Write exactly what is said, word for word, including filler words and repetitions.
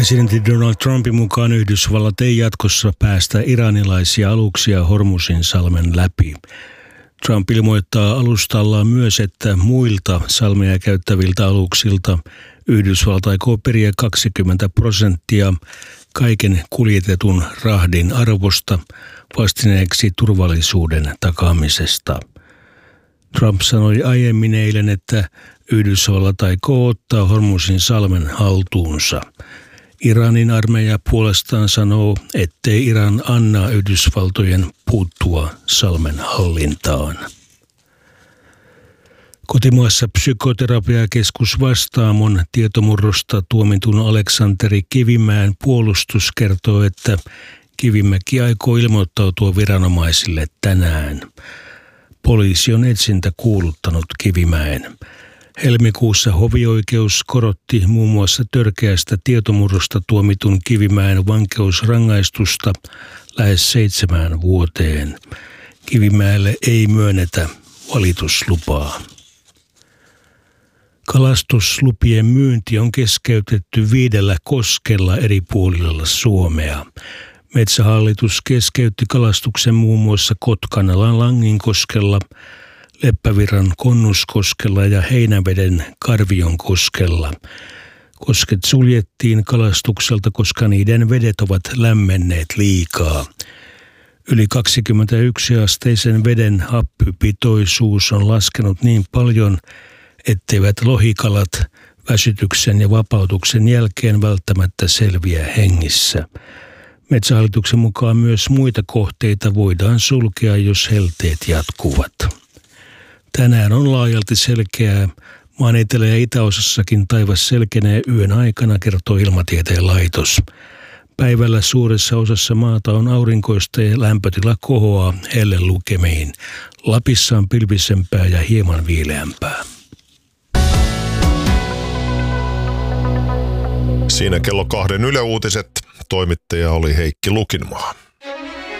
Presidentti Donald Trumpin mukaan Yhdysvallat ei jatkossa päästä iranilaisia aluksia Hormuzin salmen läpi. Trump ilmoittaa alustallaan myös, että muilta salmea käyttäviltä aluksilta Yhdysvallat aikoo periä kaksikymmentä prosenttia kaiken kuljetetun rahdin arvosta vastineeksi turvallisuuden takaamisesta. Trump sanoi aiemmin eilen, että Yhdysvallat aikoo ottaa Hormuzin salmen haltuunsa. Iranin armeija puolestaan sanoo, ettei Iran anna Yhdysvaltojen puuttua salmen hallintaan. Kotimaassa psykoterapiakeskus Vastaamon tietomurrosta tuomitun Aleksanteri Kivimäen puolustus kertoo, että Kivimäki aikoo ilmoittautua viranomaisille tänään. Poliisi on etsintä kuuluttanut Kivimäen. Helmikuussa hovioikeus korotti muun muassa törkeästä tietomurrosta tuomitun Kivimäen vankeusrangaistusta lähes seitsemään vuoteen. Kivimäelle ei myönnetä valituslupaa. Kalastuslupien myynti on keskeytetty viidellä koskella eri puolilla Suomea. Metsähallitus keskeytti kalastuksen muun muassa Kotkan Langinkoskella, Leppävirran Konnuskoskella ja Heinäveden Karvionkoskella. Kosket suljettiin kalastukselta, koska niiden vedet ovat lämmenneet liikaa. Yli kaksikymmentäyksi asteisen veden happipitoisuus on laskenut niin paljon, etteivät lohikalat väsytyksen ja vapautuksen jälkeen välttämättä selviä hengissä. Metsähallituksen mukaan myös muita kohteita voidaan sulkea, jos helteet jatkuvat. Tänään on laajalti selkeää. Maan etelä- ja itäosassakin taivas selkenee yön aikana, kertoo Ilmatieteen laitos. Päivällä suuressa osassa maata on aurinkoista ja lämpötila kohoaa hellelukemiin. Lapissa on pilvisempää ja hieman viileämpää. Siinä kello kahden Yle Uutiset. Toimittaja oli Heikki Lukinmaa.